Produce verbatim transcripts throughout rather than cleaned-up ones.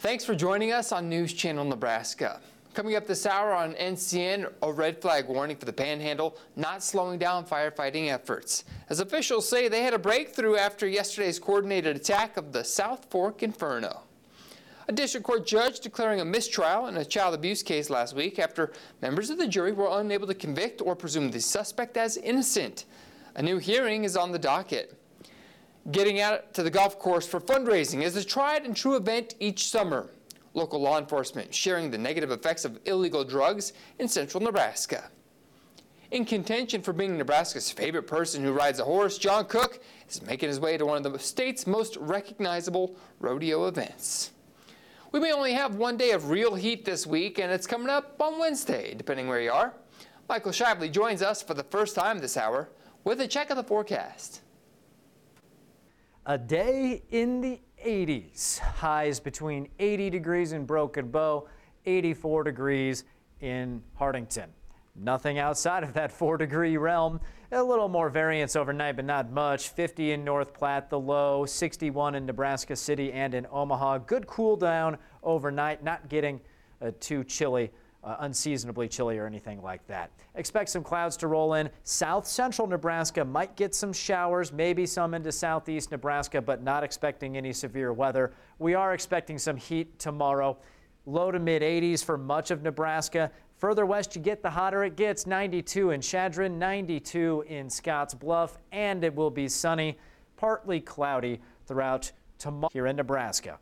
Thanks for joining us on News Channel Nebraska. Coming up this hour on N C N, a red flag warning for the Panhandle, not slowing down firefighting efforts, as officials say they had a breakthrough after yesterday's coordinated attack of the South Fork Inferno. A district court judge declaring a mistrial in a child abuse case last week after members of the jury were unable to convict or presume the suspect as innocent. A new hearing is on the docket. Getting out to the golf course for fundraising is a tried and true event each summer. Local law enforcement sharing the negative effects of illegal drugs in central Nebraska. In contention for being Nebraska's favorite person who rides a horse, John Cook is making his way to one of the state's most recognizable rodeo events. We may only have one day of real heat this week, and it's coming up on Wednesday, depending where you are. Michael Shively joins us for the first time this hour with a check of the forecast. A day in the eighties. Highs between eighty degrees in Broken Bow, eighty-four degrees in Hartington. Nothing outside of that four degree realm. A little more variance overnight, but not much. fifty in North Platte, the low. sixty-one in Nebraska City and in Omaha. Good cool down overnight, not getting uh, too chilly. Uh, unseasonably chilly or anything like that. Expect some clouds to roll in. South central Nebraska might get some showers, maybe some into southeast Nebraska, but not expecting any severe weather. We are expecting some heat tomorrow. Low to mid eighties for much of Nebraska. Further west you get, the hotter it gets. ninety-two in Chadron, ninety-two in Scotts Bluff, and it will be sunny, partly cloudy throughout tomorrow here in Nebraska.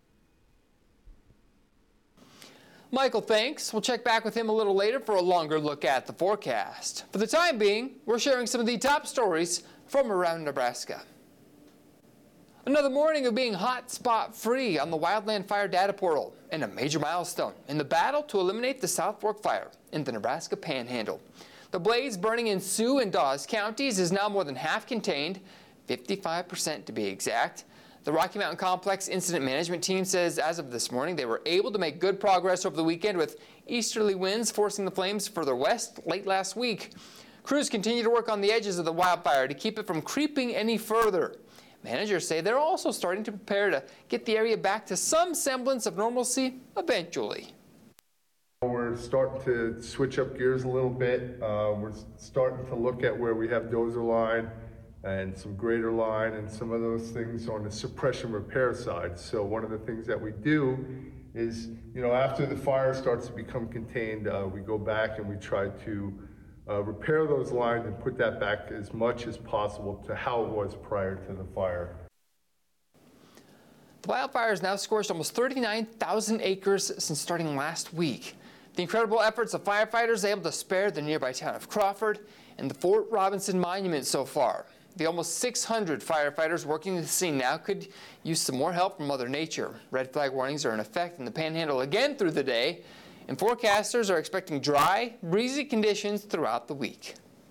Michael, thanks. We'll check back with him a little later for a longer look at the forecast. For the time being, we're sharing some of the top stories from around Nebraska. Another morning of being hot spot free on the Wildland Fire Data Portal, and a major milestone in the battle to eliminate the South Fork fire in the Nebraska Panhandle. The blaze burning in Sioux and Dawes counties is now more than half contained, fifty-five percent to be exact. The Rocky Mountain Complex Incident Management Team says as of this morning they were able to make good progress over the weekend with easterly winds forcing the flames further west late last week. Crews continue to work on the edges of the wildfire to keep it from creeping any further. Managers say they're also starting to prepare to get the area back to some semblance of normalcy eventually. We're starting to switch up gears a little bit. Uh, we're starting to look at where we have dozer line and some grader line and some of those things on the suppression repair side. So one of the things that we do is, you know, after the fire starts to become contained, uh, we go back and we try to uh, repair those lines and put that back as much as possible to how it was prior to the fire. The wildfire has now scorched almost thirty-nine thousand acres since starting last week. The incredible efforts of firefighters able to spare the nearby town of Crawford and the Fort Robinson Monument so far. The almost six hundred firefighters working the scene now could use some more help from Mother Nature. Red flag warnings are in effect in the Panhandle again through the day, and forecasters are expecting dry, breezy conditions throughout the week.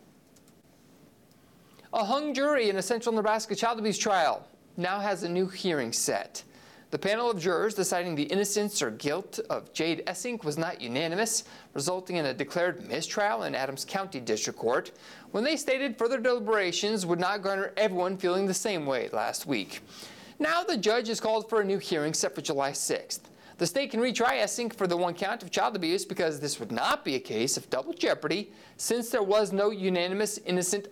A hung jury in a central Nebraska child abuse trial now has a new hearing set. The panel of jurors deciding the innocence or guilt of Jade Essink was not unanimous, resulting in a declared mistrial in Adams County District Court, when they stated further deliberations would not garner everyone feeling the same way last week. Now the judge has called for a new hearing set for July sixth. The state can retry Essink for the one count of child abuse because this would not be a case of double jeopardy since there was no unanimous innocent